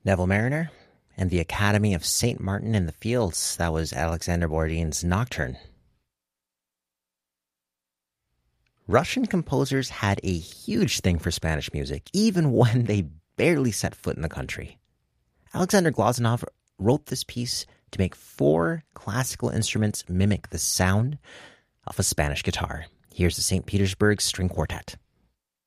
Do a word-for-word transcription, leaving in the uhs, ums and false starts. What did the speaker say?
Neville Mariner and the Academy of Saint Martin in the Fields. That was Alexander Borodin's Nocturne. Russian composers had a huge thing for Spanish music, even when they barely set foot in the country. Alexander Glazunov wrote this piece to make four classical instruments mimic the sound of a Spanish guitar. Here's the Saint Petersburg String Quartet.